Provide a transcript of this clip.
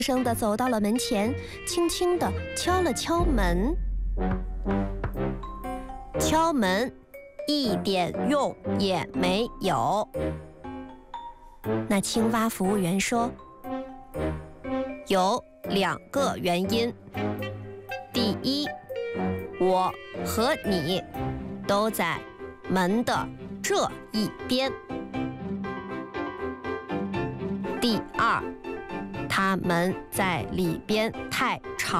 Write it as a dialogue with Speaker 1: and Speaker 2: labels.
Speaker 1: 声地走到了门前，轻轻地敲了敲门。敲门，一点用也没有。那青蛙服务员说：“有2个原因。第一，我和你都在门的这一边。第二，他们在里边太吵。”